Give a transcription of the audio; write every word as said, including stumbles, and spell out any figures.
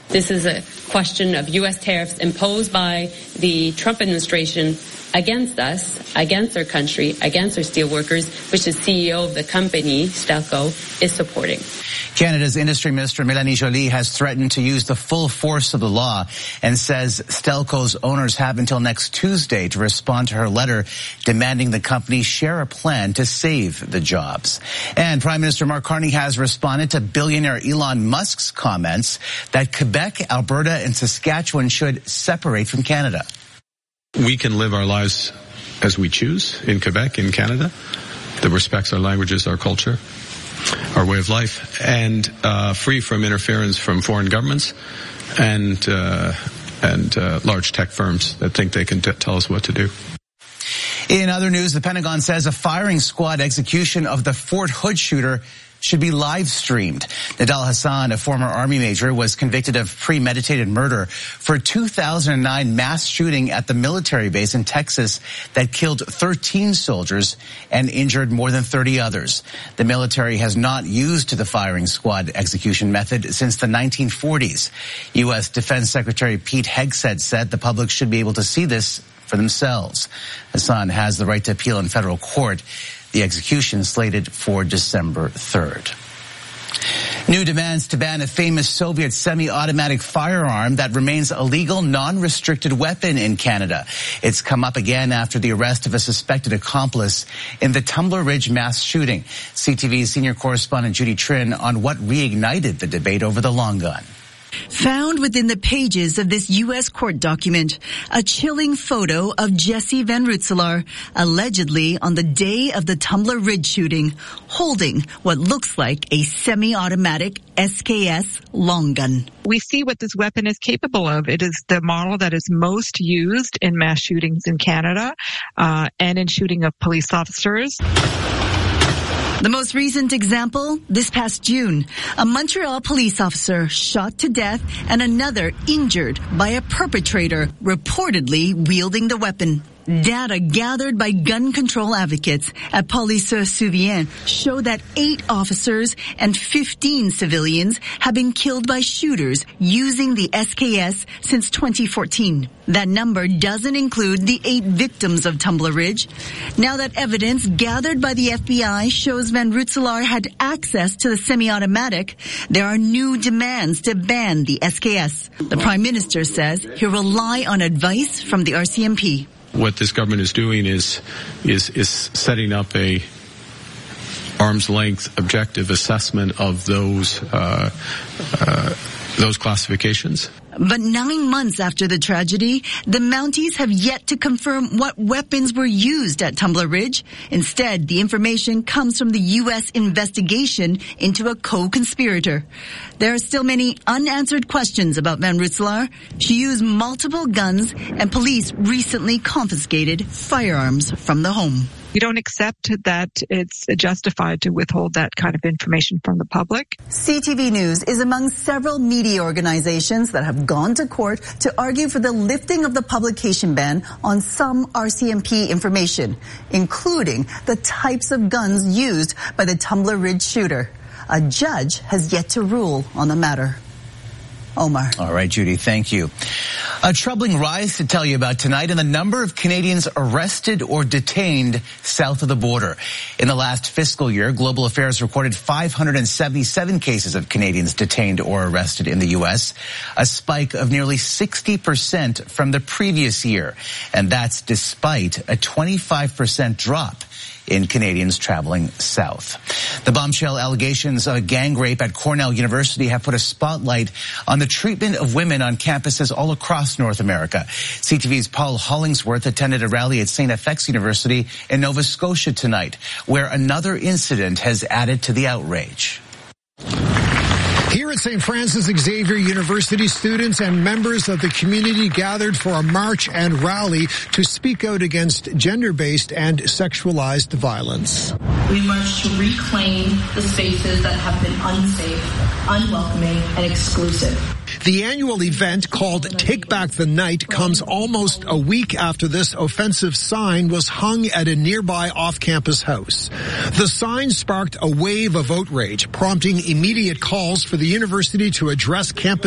This is a question of U S tariffs imposed by the Trump administration against us, against our country, against our steelworkers, which the C E O of the company, Stelco, is supporting. Canada's Industry Minister Mélanie Joly has threatened to use the full force of the law and says Stelco's owners have until next Tuesday to respond to her letter demanding the company share a plan to save the jobs. And Prime Minister Mark Carney has responded to billionaire Elon Musk's comments that Quebec, Alberta, and Saskatchewan should separate from Canada. We can live our lives as we choose in Quebec, in Canada, that respects our languages, our culture, our way of life, and uh, free from interference from foreign governments and uh, and uh, large tech firms that think they can t- tell us what to do. In other news, the Pentagon says a firing squad execution of the Fort Hood shooter should be live streamed. Nidal Hassan, a former Army major, was convicted of premeditated murder for a two thousand nine mass shooting at the military base in Texas that killed thirteen soldiers and injured more than thirty others. The military has not used the firing squad execution method since the nineteen forties. U S Defense Secretary Pete Hegseth said the public should be able to see this for themselves. Hassan has the right to appeal in federal court. The execution slated for December third. New demands to ban a famous Soviet semi-automatic firearm that remains a legal, non-restricted weapon in Canada. It's come up again after the arrest of a suspected accomplice in the Tumbler Ridge mass shooting. C T V's senior correspondent Judy Trin on what reignited the debate over the long gun. Found within the pages of this U S court document, a chilling photo of Jesse Van Rutselaar, allegedly on the day of the Tumbler Ridge shooting, holding what looks like a semi-automatic S K S long gun. We see what this weapon is capable of. It is the model that is most used in mass shootings in Canada uh, and in shooting of police officers. The most recent example, this past June, a Montreal police officer shot to death and another injured by a perpetrator reportedly wielding the weapon. Data gathered by gun control advocates at Police Souvien show that eight officers and fifteen civilians have been killed by shooters using the S K S since twenty fourteen. That number doesn't include the eight victims of Tumbler Ridge. Now that evidence gathered by the F B I shows Van Rutselaar had access to the semi-automatic, there are new demands to ban the S K S. The Prime Minister says he'll rely on advice from the R C M P. What this government is doing is is is setting up a arm's length objective assessment of those uh, uh, those classifications. But nine months after the tragedy, the Mounties have yet to confirm what weapons were used at Tumbler Ridge. Instead, the information comes from the U S investigation into a co-conspirator. There are still many unanswered questions about Van Rutselaar. She used multiple guns, and police recently confiscated firearms from the home. We don't accept that it's justified to withhold that kind of information from the public. C T V News is among several media organizations that have gone to court to argue for the lifting of the publication ban on some R C M P information, including the types of guns used by the Tumbler Ridge shooter. A judge has yet to rule on the matter. Omar. All right, Judy, thank you. A troubling rise to tell you about tonight in the number of Canadians arrested or detained south of the border. In the last fiscal year, Global Affairs recorded five hundred seventy-seven cases of Canadians detained or arrested in the U S, a spike of nearly sixty percent from the previous year. And that's despite a twenty-five percent drop in Canadians traveling south. The bombshell allegations of a gang rape at Cornell University have put a spotlight on the treatment of women on campuses all across North America. C T V's Paul Hollingsworth attended a rally at Saint F X University in Nova Scotia tonight, where another incident has added to the outrage. Here at Saint Francis Xavier University, students and members of the community gathered for a march and rally to speak out against gender-based and sexualized violence. We march to reclaim the spaces that have been unsafe, unwelcoming, and exclusive. The annual event, called Take Back the Night, comes almost a week after this offensive sign was hung at a nearby off-campus house. The sign sparked a wave of outrage, prompting immediate calls for the university to address campus